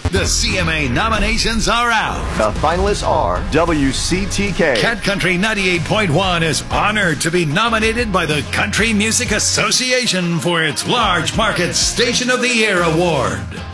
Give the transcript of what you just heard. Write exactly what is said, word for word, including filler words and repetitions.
The C M A nominations are out. The finalists are W C T K. Cat Country ninety-eight point one is honored to be nominated by the Country Music Association for its Large Market Station of the Year Award.